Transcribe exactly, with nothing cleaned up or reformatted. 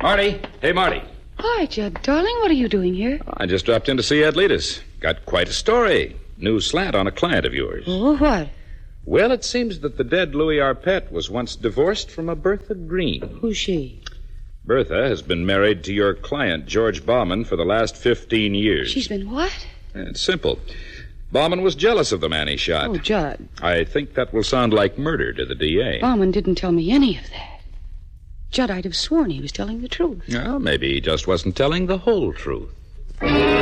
Marty. Hey, Marty. Hi, Judd. Darling, what are you doing here? I just dropped in to see Adelitas. Got quite a story. New slant on a client of yours. Oh, what? Well, it seems that the dead Louis Arpett was once divorced from a Bertha Green. Who's she? Bertha has been married to your client, George Bauman, for the last fifteen years. She's been what? It's simple. Bauman was jealous of the man he shot. Oh, Judd. I think that will sound like murder to the D A. Bauman didn't tell me any of that. Judd, I'd have sworn he was telling the truth. Well, maybe he just wasn't telling the whole truth.